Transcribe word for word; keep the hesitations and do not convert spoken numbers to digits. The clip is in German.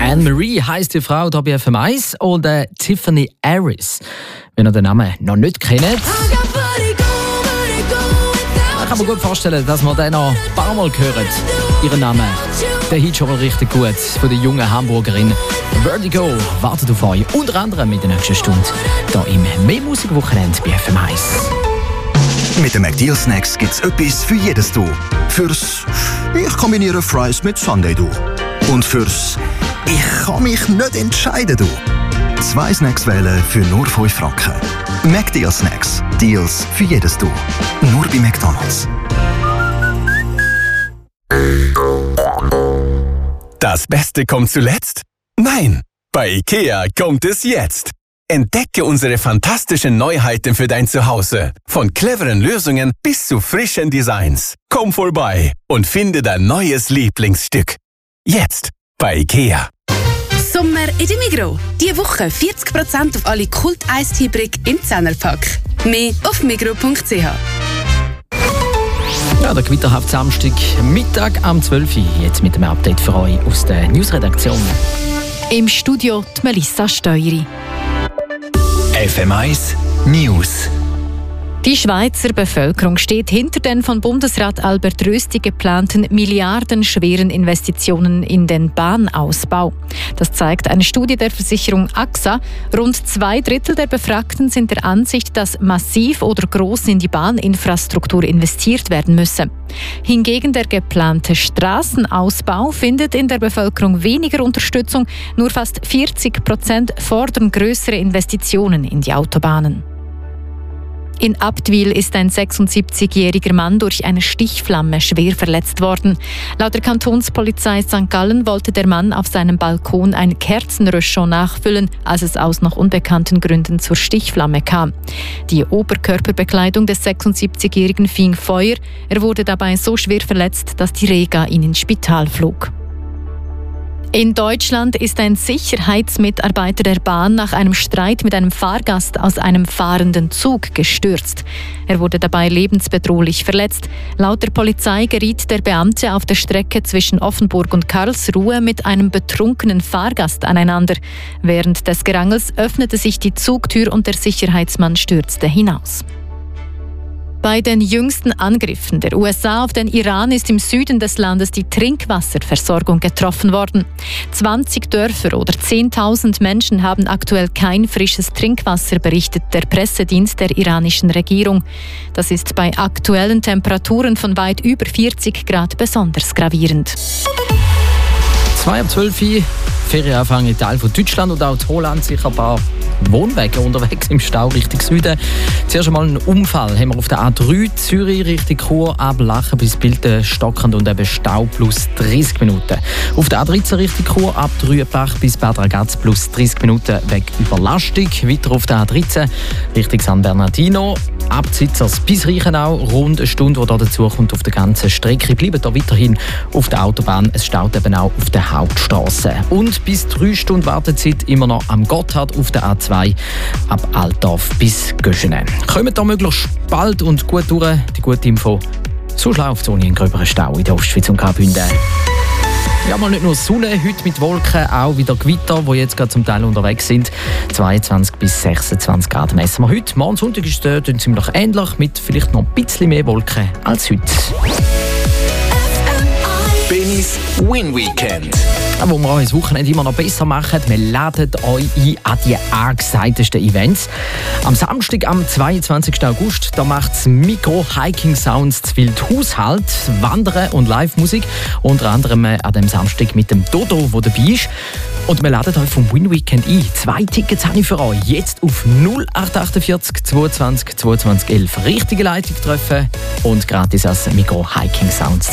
Anne-Marie heisst die Frau hier bei F M eins und äh, Tiffany Harris. Wenn ihr den Namen noch nicht kennt, dann kann man gut vorstellen, dass wir den noch ein paar Mal hören. Ihren Namen, der Hit schon mal richtig gut von der jungen Hamburgerin Vertigo wartet auf euch. Unter anderem in der nächsten Stunde hier im «Mehr Musik-Wochenende» bei F M eins. Mit den McDeal Snacks gibt's etwas für jedes Du. Fürs «Ich kombiniere Fries mit Sundae Du». Und fürs «Ich kann mich nicht entscheiden Du». Zwei Snacks wählen für nur fünf Franken. McDeal Snacks. Deals für jedes Du. Nur bei McDonald's. Das Beste kommt zuletzt? Nein, bei IKEA kommt es jetzt. Entdecke unsere fantastischen Neuheiten für dein Zuhause. Von cleveren Lösungen bis zu frischen Designs. Komm vorbei und finde dein neues Lieblingsstück. Jetzt bei IKEA. Sommer in der Migros. Diese Woche vierzig Prozent auf alle Kult-Eistee-Brick im Zehnerpack. Mehr auf migros punkt c h. Ja, der gewitterhafte Samstag, Mittag am zwölf Uhr. Jetzt mit dem Update für euch aus der Newsredaktion. Im Studio die Melissa Steueri. F M eins News. Die Schweizer Bevölkerung steht hinter den von Bundesrat Albert Rösti geplanten milliardenschweren Investitionen in den Bahnausbau. Das zeigt eine Studie der Versicherung A X A. Rund zwei Drittel der Befragten sind der Ansicht, dass massiv oder groß in die Bahninfrastruktur investiert werden müsse. Hingegen der geplante Straßenausbau findet in der Bevölkerung weniger Unterstützung. Nur fast vierzig Prozent fordern größere Investitionen in die Autobahnen. In Abtwil ist ein sechsundsiebzigjähriger Mann durch eine Stichflamme schwer verletzt worden. Laut der Kantonspolizei Sankt Gallen wollte der Mann auf seinem Balkon ein Kerzenröschon nachfüllen, als es aus noch unbekannten Gründen zur Stichflamme kam. Die Oberkörperbekleidung des sechsundsiebzigjährigen fing Feuer. Er wurde dabei so schwer verletzt, dass die Rega ihn ins Spital flog. In Deutschland ist ein Sicherheitsmitarbeiter der Bahn nach einem Streit mit einem Fahrgast aus einem fahrenden Zug gestürzt. Er wurde dabei lebensbedrohlich verletzt. Laut der Polizei geriet der Beamte auf der Strecke zwischen Offenburg und Karlsruhe mit einem betrunkenen Fahrgast aneinander. Während des Gerangels öffnete sich die Zugtür und der Sicherheitsmann stürzte hinaus. Bei den jüngsten Angriffen der U S A auf den Iran ist im Süden des Landes die Trinkwasserversorgung getroffen worden. zwanzig Dörfer oder zehntausend Menschen haben aktuell kein frisches Trinkwasser, berichtet der Pressedienst der iranischen Regierung. Das ist bei aktuellen Temperaturen von weit über vierzig Grad besonders gravierend. zwei ab zwölf Uhr, Ferienanfang in Teil von Deutschland und auch in Holland sicher ein paar Wohnwege unterwegs im Stau Richtung Süden. Zuerst einmal einen Unfall haben wir auf der A drei Zürich Richtung Chur ab Lachen bis Bilten stockend und eben Stau plus dreißig Minuten. Auf der A dreizehn Richtung Chur ab Rüebach bis Bad Ragaz plus dreißig Minuten wegen Überlastung. Weiter auf der A dreizehn Richtung San Bernardino ab Zitzers bis Reichenau rund eine Stunde, die da dazu kommt auf der ganzen Strecke. Bleiben da weiterhin auf der Autobahn. Es staut eben auch auf der Hauptstrasse. Und bis drei Stunden Wartezeit immer noch am Gotthard auf der A zwei ab Altdorf bis Göschenen. Kommen da möglichst bald und gut durch. Die gute Info. So läuft es ohne einen gröberen Stau in der Ostschweiz und Graubünden. Ja, mal nicht nur Sonne, heute mit Wolken, auch wieder Gewitter, die jetzt gerade zum Teil unterwegs sind. zweiundzwanzig bis sechsundzwanzig Grad messen wir heute. Morgen Sonntag ist es ziemlich ähnlich, mit vielleicht noch ein bisschen mehr Wolken als heute. Benis Win Weekend. Wo wir euch das Wochenende immer noch besser machen, wir laden euch ein an die angesagtesten Events. Am Samstag, am zweiundzwanzigsten August, da macht das Mikro Hiking Sounds zu Wildhaus Halt, Wandern und Live-Musik. Unter anderem an dem Samstag mit dem Dodo, der dabei ist. Und wir laden euch vom Win Weekend ein. Zwei Tickets habe ich für euch. Jetzt auf null acht achtundvierzig zweiundzwanzig zweiundzwanzig elf richtige Leitung treffen und gratis als Mikro Hiking Sounds